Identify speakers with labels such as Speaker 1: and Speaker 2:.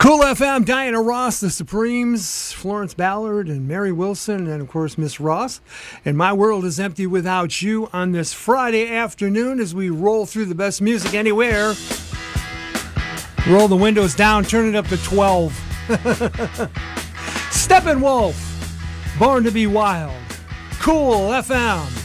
Speaker 1: Cool FM, Diana Ross, The Supremes, Florence Ballard, and Mary Wilson, and of course Miss Ross. And My World is Empty Without You on this Friday afternoon as we roll through the best music anywhere. Roll the windows down, turn it up to 12. Steppenwolf, Born to Be Wild. Cool FM.